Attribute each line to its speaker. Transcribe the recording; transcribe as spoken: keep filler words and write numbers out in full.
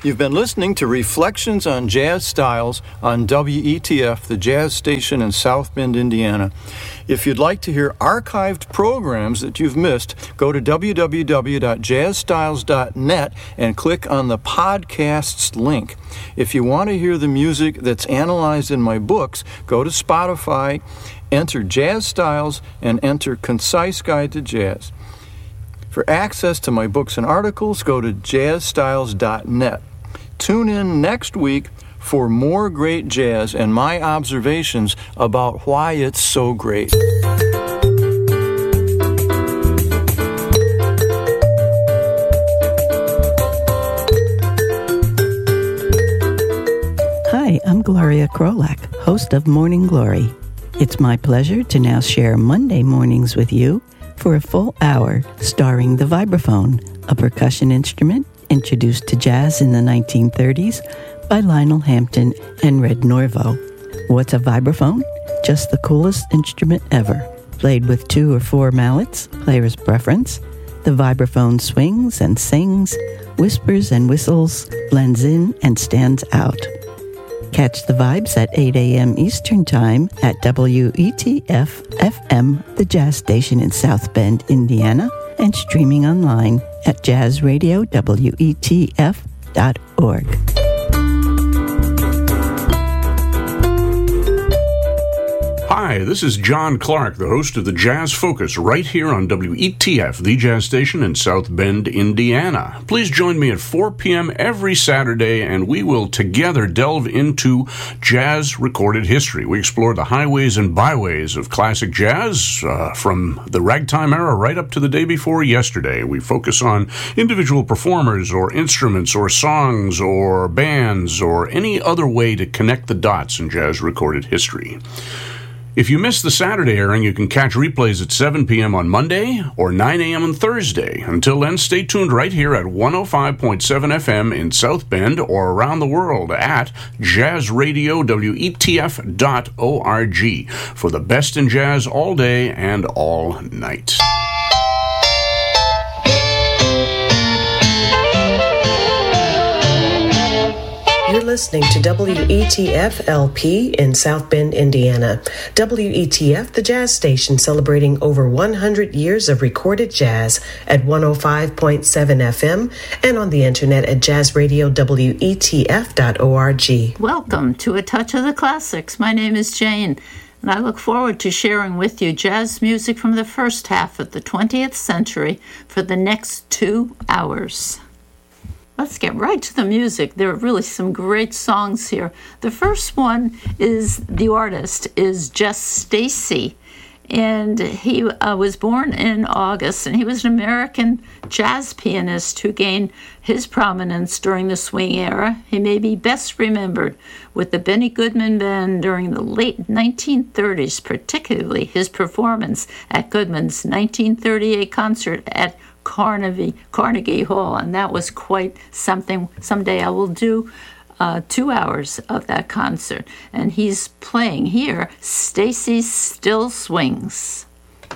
Speaker 1: You've been listening to Reflections on Jazz Styles on W E T F, the jazz station in South Bend, Indiana. If you'd like to hear archived programs that you've missed, go to w w w dot jazz styles dot net and click on the podcasts link. If you want to hear the music that's analyzed in my books, go to Spotify, enter Jazz Styles, and enter Concise Guide to Jazz. For access to my books and articles, go to jazz styles dot net. Tune in next week for more great jazz and my observations about why it's so great.
Speaker 2: Hi, I'm Gloria Krolak, host of Morning Glory. It's my pleasure to now share Monday mornings with you for a full hour starring the vibraphone, a percussion instrument introduced to jazz in the nineteen thirties by Lionel Hampton and Red Norvo. What's a vibraphone? Just the coolest instrument ever. Played with two or four mallets, player's preference. The vibraphone swings and sings, whispers and whistles, blends in and stands out. Catch the vibes at eight a.m. Eastern Time at W E T F F M, the jazz station in South Bend, Indiana, and streaming online at jazz radio w e t f dot org.
Speaker 3: Hi, this is John Clark, the host of the Jazz Focus, right here on W E T F, the jazz station in South Bend, Indiana. Please join me at four p.m. every Saturday, and we will together delve into jazz recorded history. We explore the highways and byways of classic jazz, uh, from the ragtime era right up to the day before yesterday. We focus on individual performers or instruments or songs or bands or any other way to connect the dots in jazz recorded history. If you missed the Saturday airing, you can catch replays at seven p.m. on Monday or nine a.m. on Thursday. Until then, stay tuned right here at one oh five point seven F M in South Bend or around the world at jazz radio w e t f dot org for the best in jazz all day and all night.
Speaker 4: You're listening to W E T F L P in South Bend, Indiana. W E T F, the jazz station, celebrating over one hundred years of recorded jazz at one oh five point seven F M and on the internet at jazz radio w e t f dot org.
Speaker 5: Welcome to A Touch of the Classics. My name is Jane, and I look forward to sharing with you jazz music from the first half of the twentieth century for the next two hours. Let's get right to the music. There are really some great songs here. The first one is, the artist is Jess Stacy, and he uh, was born in August, and he was an American jazz pianist who gained his prominence during the swing era. He may be best remembered with the Benny Goodman Band during the late nineteen thirties, particularly his performance at Goodman's nineteen thirty-eight concert at Carnegie, Carnegie Hall, and that was quite something. Someday I will do uh, two hours of that concert, and he's playing here, Stacy Still Swings.